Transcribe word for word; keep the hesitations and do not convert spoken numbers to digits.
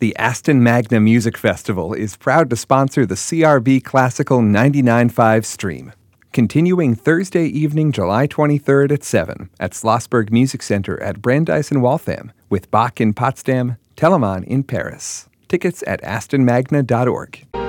The Aston Magna Music Festival is proud to sponsor the C R B Classical ninety-nine point five stream. Continuing Thursday evening, July twenty-third at seven at Schlossberg Music Center at Brandeis in Waltham, with Bach in Potsdam, Telemann in Paris. Tickets at aston magna dot org.